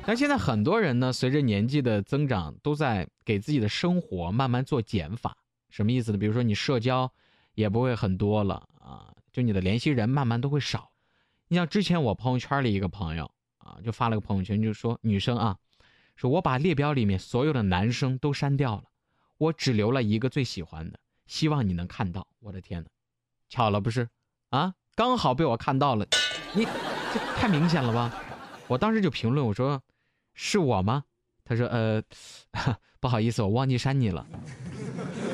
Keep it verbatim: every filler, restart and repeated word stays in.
但现在很多人呢，随着年纪的增长，都在给自己的生活慢慢做减法。什么意思呢？比如说你社交也不会很多了啊，就你的联系人慢慢都会少。你像之前我朋友圈里一个朋友啊，就发了个朋友圈，就说女生啊，说我把列表里面所有的男生都删掉了，我只留了一个最喜欢的，希望你能看到。我的天哪，巧了不是？啊，刚好被我看到了，你这太明显了吧？我当时就评论我说，是我吗？他说呃，不好意思，我忘记删你了。